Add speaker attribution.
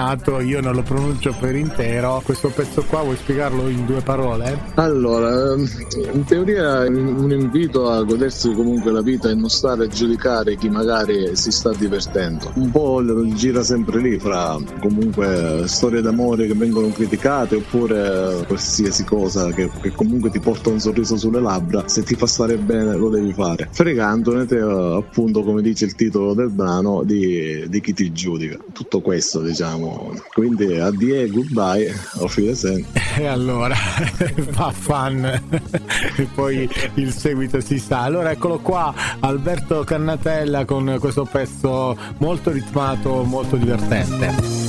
Speaker 1: ritmato, io non lo pronuncio per intero. Questo pezzo qua vuoi spiegarlo in 2 parole?
Speaker 2: Allora, in teoria è un invito a godersi comunque la vita e non stare a giudicare chi magari si sta divertendo. Un po' gira sempre lì fra comunque storie d'amore che vengono criticate oppure qualsiasi cosa che comunque ti porta un sorriso sulle labbra. Se ti fa stare bene lo devi fare, fregandone te, appunto, come dice il titolo del brano, di chi ti giudica. Tutto questo, diciamo. Quindi addio, goodbye, auf Wiedersehen.
Speaker 1: E allora fa fan e poi il seguito si sa. Allora eccolo qua, Alberto Cannatella con questo pezzo molto ritmato, molto divertente.